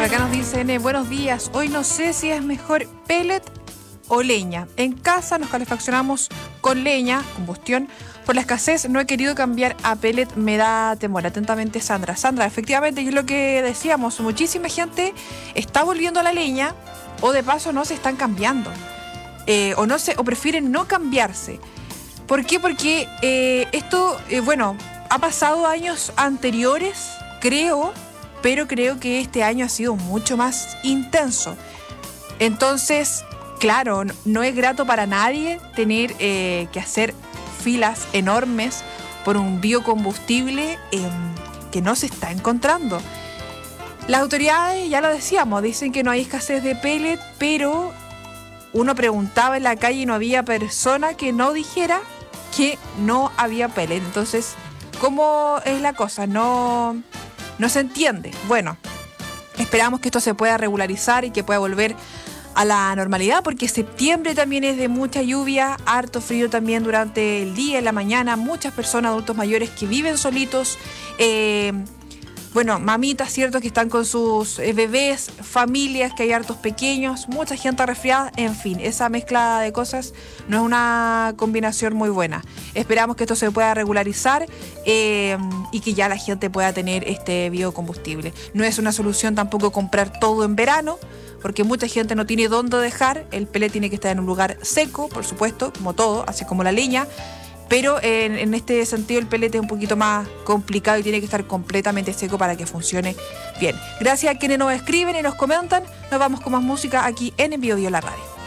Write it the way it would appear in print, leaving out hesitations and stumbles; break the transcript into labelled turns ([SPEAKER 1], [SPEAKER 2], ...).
[SPEAKER 1] acá nos dicen, buenos días, hoy no sé si es mejor pellet o leña. En casa nos calefaccionamos con leña, combustión. Por la escasez no he querido cambiar a pellet, me da temor. Atentamente, Sandra. Sandra, efectivamente, es lo que decíamos, muchísima gente está volviendo a la leña o de paso no se están cambiando. O prefieren no cambiarse. ¿Por qué? Porque esto, ha pasado años anteriores, pero creo que este año ha sido mucho más intenso. Entonces, claro, no es grato para nadie tener que hacer filas enormes por un biocombustible que no se está encontrando. Las autoridades, ya lo decíamos, dicen que no hay escasez de pellet, pero uno preguntaba en la calle y no había persona que no dijera que no había pellet. Entonces, ¿cómo es la cosa? No se entiende. Bueno, esperamos que esto se pueda regularizar y que pueda volver a la normalidad, porque septiembre también es de mucha lluvia, harto frío también durante el día, en la mañana, muchas personas, adultos mayores que viven solitos, mamitas, ¿cierto?, que están con sus bebés, familias, que hay hartos pequeños, mucha gente resfriada, en fin, esa mezcla de cosas no es una combinación muy buena. Esperamos que esto se pueda regularizar y que ya la gente pueda tener este biocombustible. No es una solución tampoco comprar todo en verano, porque mucha gente no tiene dónde dejar. El pellet tiene que estar en un lugar seco, por supuesto, como todo, así como la leña. Pero en este sentido el pellet es un poquito más complicado y tiene que estar completamente seco para que funcione bien. Gracias a quienes nos escriben y nos comentan. Nos vamos con más música aquí en Bio La Radio.